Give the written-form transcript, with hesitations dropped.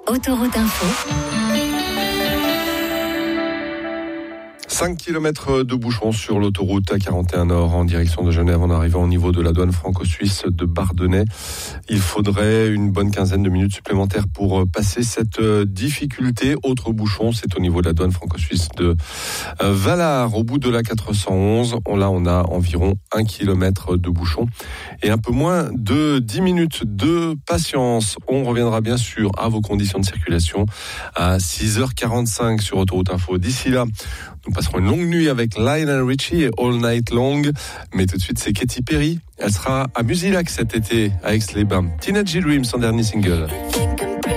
Autoroute Info. 5 km de bouchons sur l'autoroute A41 Nord en direction de Genève en arrivant au niveau de la douane franco-suisse de Bardonnay. Il faudrait une bonne quinzaine de minutes supplémentaires pour passer cette difficulté. Autre bouchon, c'est au niveau de la douane franco-suisse de Valard, au bout de la 411. Là, on a environ 1 km de bouchons et un peu moins de 10 minutes de patience. On reviendra bien sûr à vos conditions de circulation à 6h45 sur Autoroute Info. D'ici là, nous passerons une longue nuit avec Lionel Richie et All Night Long. Mais tout de suite, c'est Katy Perry. Elle sera à Musilac cet été, à Aix-les-Bains. Teenage Dream, son dernier single.